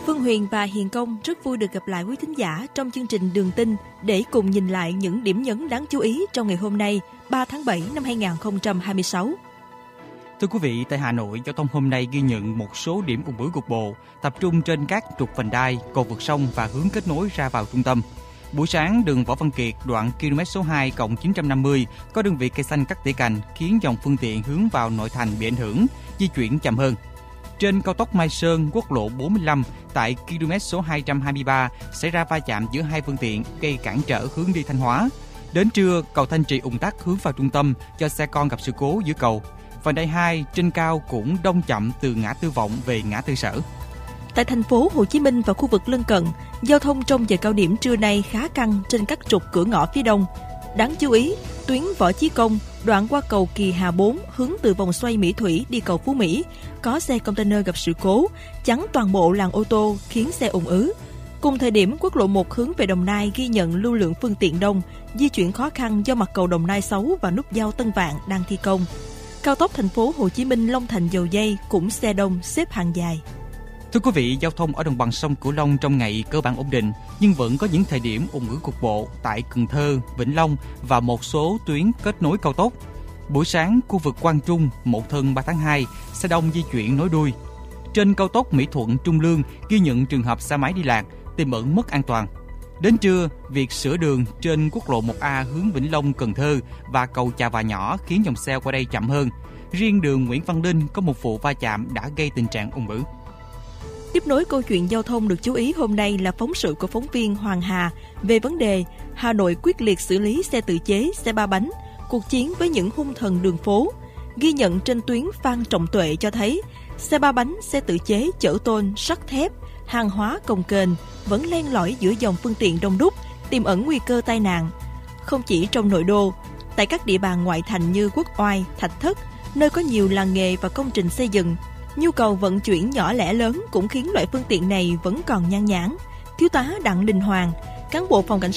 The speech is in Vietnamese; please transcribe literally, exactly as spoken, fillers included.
Phương Huyền và Hiền Công rất vui được gặp lại quý thính giả trong chương trình Đường Tin để cùng nhìn lại những điểm nhấn đáng chú ý trong ngày hôm nay, ba tháng bảy năm hai nghìn không trăm hai mươi sáu. Thưa quý vị, tại Hà Nội, giao thông hôm nay ghi nhận một số điểm ùn ứ cục bộ, tập trung trên các trục vành đai, cầu vượt sông và hướng kết nối ra vào trung tâm. Buổi sáng, đường Võ Văn Kiệt, đoạn km số hai cộng chín trăm năm mươi có đơn vị cây xanh cắt tỉa cành khiến dòng phương tiện hướng vào nội thành bị ảnh hưởng, di chuyển chậm hơn. Trên cao tốc Mai Sơn, quốc lộ bốn mươi lăm tại km số hai trăm hai mươi ba xảy ra va chạm giữa hai phương tiện gây cản trở hướng đi Thanh Hóa. Đến trưa, cầu Thanh Trì ùn tắc hướng vào trung tâm do xe con gặp sự cố giữa cầu. Vành đai hai trên cao cũng đông chậm từ ngã Tư Vọng về ngã Tư Sở. Tại thành phố Hồ Chí Minh và khu vực lân cận, giao thông trong giờ cao điểm trưa nay khá căng trên các trục cửa ngõ phía đông. Đáng chú ý, tuyến Võ Chí Công, đoạn qua cầu Kỳ Hà bốn hướng từ vòng xoay Mỹ Thủy đi cầu Phú Mỹ, có xe container gặp sự cố, chắn toàn bộ làn ô tô khiến xe ùn ứ. Cùng thời điểm, quốc lộ một hướng về Đồng Nai ghi nhận lưu lượng phương tiện đông, di chuyển khó khăn do mặt cầu Đồng Nai xấu và nút giao Tân Vạn đang thi công. Cao tốc thành phố Hồ Chí Minh Long Thành Dầu Giây cũng xe đông xếp hàng dài. Thưa quý vị, giao thông ở đồng bằng sông Cửu Long trong ngày cơ bản ổn định, nhưng vẫn có những thời điểm ùn ứ cục bộ tại Cần Thơ, Vĩnh Long và một số tuyến kết nối cao tốc. Buổi sáng, khu vực Quang Trung, Mậu Thân ba tháng hai, xe đông di chuyển nối đuôi. Trên cao tốc Mỹ Thuận Trung Lương ghi nhận trường hợp xe máy đi lạc, tiềm ẩn mất an toàn. Đến trưa, việc sửa đường trên quốc lộ một A hướng Vĩnh Long Cần Thơ và cầu Chà Và Nhỏ khiến dòng xe qua đây chậm hơn. Riêng đường Nguyễn Văn Linh có một vụ va chạm đã gây tình trạng ùn ứ. Tiếp nối câu chuyện giao thông được chú ý hôm nay là phóng sự của phóng viên Hoàng Hà về vấn đề Hà Nội quyết liệt xử lý xe tự chế, xe ba bánh, cuộc chiến với những hung thần đường phố. Ghi nhận trên tuyến Phan Trọng Tuệ cho thấy xe ba bánh, xe tự chế chở tôn, sắt thép, hàng hóa cồng kềnh vẫn len lỏi giữa dòng phương tiện đông đúc, tiềm ẩn nguy cơ tai nạn. Không chỉ trong nội đô, tại các địa bàn ngoại thành như Quốc Oai, Thạch Thất, nơi có nhiều làng nghề và công trình xây dựng, nhu cầu vận chuyển nhỏ lẻ lớn cũng khiến loại phương tiện này vẫn còn nhan nhản. Thiếu tá Đặng Đình Hoàng, cán bộ phòng cảnh sát